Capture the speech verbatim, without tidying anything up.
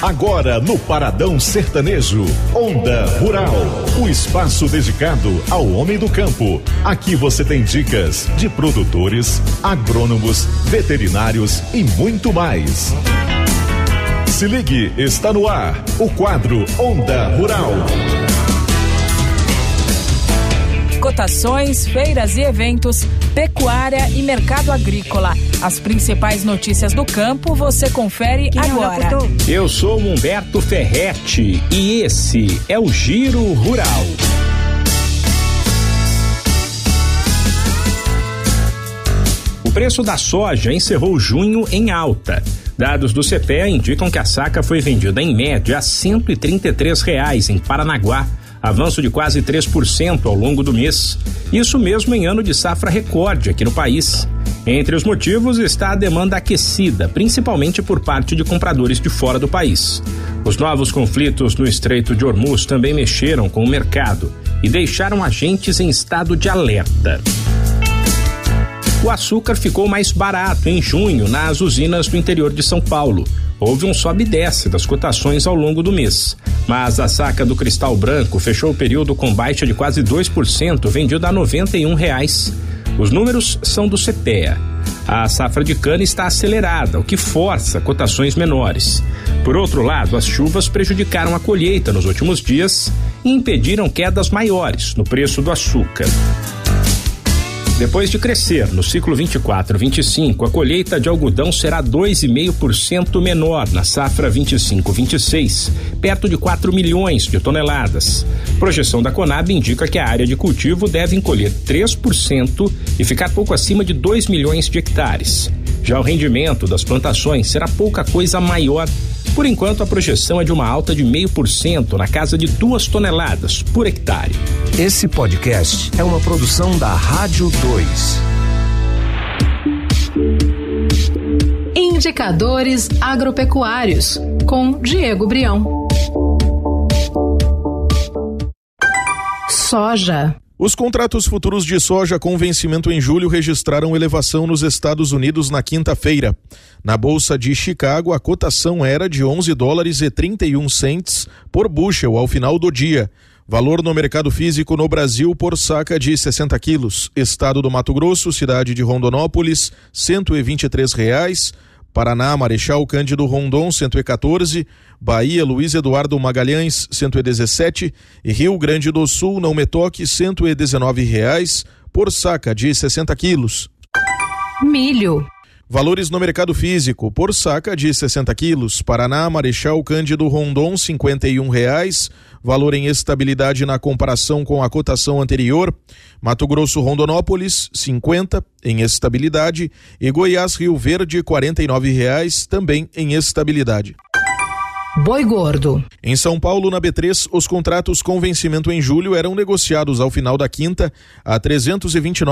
Agora no Paradão Sertanejo, Onda Rural, o espaço dedicado ao homem do campo. Aqui você tem dicas de produtores, agrônomos, veterinários e muito mais. Se ligue, está no ar o quadro Onda Rural. Cotações, feiras e eventos, pecuária e mercado agrícola. As principais notícias do campo você confere Quem agora. É Eu sou Humberto Ferretti e esse é o Giro Rural. O preço da soja encerrou junho em alta. Dados do C P E A indicam que a saca foi vendida em média a cento e trinta e três reais em Paranaguá, avanço de quase três por cento ao longo do mês. Isso mesmo em ano de safra recorde aqui no país. Entre os motivos está a demanda aquecida, principalmente por parte de compradores de fora do país. Os novos conflitos no Estreito de Hormuz também mexeram com o mercado e deixaram agentes em estado de alerta. O açúcar ficou mais barato em junho nas usinas do interior de São Paulo. Houve um sobe e desce das cotações ao longo do mês, mas a saca do cristal branco fechou o período com baixa de quase dois por cento, vendida a noventa e um reais. Os números são do C P E A. A safra de cana está acelerada, o que força cotações menores. Por outro lado, as chuvas prejudicaram a colheita nos últimos dias e impediram quedas maiores no preço do açúcar. Depois de crescer no ciclo vinte e quatro vinte e cinco, a colheita de algodão será dois vírgula cinco por cento menor na safra vinte e cinco vinte e seis, perto de quatro milhões de toneladas. Projeção da Conab indica que a área de cultivo deve encolher três por cento e ficar pouco acima de dois milhões de hectares. Já o rendimento das plantações será pouca coisa maior. Por enquanto, a projeção é de uma alta de zero vírgula cinco por cento na casa de duas toneladas por hectare. Esse podcast é uma produção da Rádio dois. Indicadores agropecuários, com Diego Brião. Soja. Os contratos futuros de soja com vencimento em julho registraram elevação nos Estados Unidos na quinta-feira. Na Bolsa de Chicago, a cotação era de onze dólares e trinta e um centes por bushel ao final do dia. Valor no mercado físico no Brasil por saca de sessenta quilos. Estado do Mato Grosso, cidade de Rondonópolis, cento e vinte e três reais. Paraná, Marechal Cândido Rondon, cento e quatorze, Bahia, Luiz Eduardo Magalhães, cento e dezessete e Rio Grande do Sul, Não Me Toque, cento e dezenove reais por saca de sessenta quilos. Milho. Valores no mercado físico por saca de sessenta quilos. Paraná, Marechal Cândido Rondon, cinquenta e um reais. Valor em estabilidade na comparação com a cotação anterior. Mato Grosso, Rondonópolis, cinquenta em estabilidade. E Goiás, Rio Verde, quarenta e nove reais, também em estabilidade. Boi gordo. Em São Paulo, na B três, os contratos com vencimento em julho eram negociados ao final da quinta a trezentos e vinte e nove